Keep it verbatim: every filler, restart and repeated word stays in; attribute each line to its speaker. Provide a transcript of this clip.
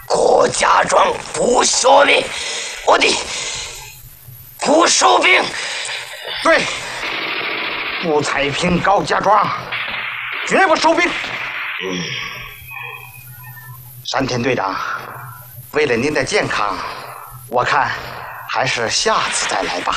Speaker 1: 郭家庄不消灭，我的不收兵。
Speaker 2: 对，不踩平高家庄，绝不收兵。
Speaker 1: 嗯，
Speaker 2: 山田队长，为了您的健康，我看还是下次再来吧。